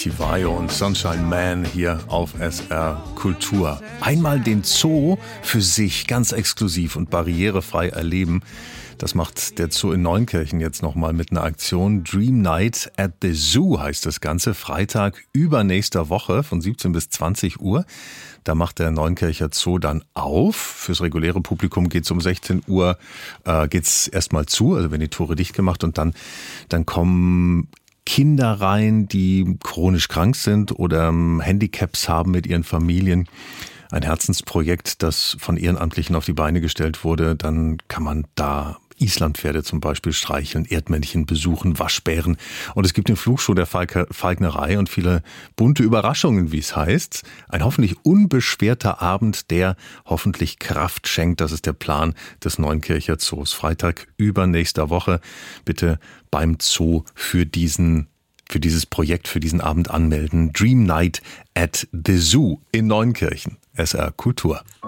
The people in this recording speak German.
Chivayo und Sunshine Man hier auf SR Kultur. Einmal den Zoo für sich ganz exklusiv und barrierefrei erleben. Das macht der Zoo in Neunkirchen jetzt nochmal mit einer Aktion. Dream Night at the Zoo heißt das Ganze. Freitag übernächster Woche von 17 bis 20 Uhr. Da macht der Neunkircher Zoo dann auf. Fürs reguläre Publikum geht's um 16 Uhr geht's erstmal zu, also wenn die Tore dicht gemacht, und dann kommen Kinder rein, die chronisch krank sind oder Handicaps haben mit ihren Familien. Ein Herzensprojekt, das von Ehrenamtlichen auf die Beine gestellt wurde. Dann kann man da Islandpferde zum Beispiel streicheln, Erdmännchen besuchen, Waschbären. Und es gibt den Flugshow der Falknerei und viele bunte Überraschungen, wie es heißt. Ein hoffentlich unbeschwerter Abend, der hoffentlich Kraft schenkt. Das ist der Plan des Neunkircher Zoos. Freitag übernächster Woche bitte beim Zoo für dieses Projekt, für diesen Abend anmelden. Dream Night at the Zoo in Neunkirchen. SR Kultur.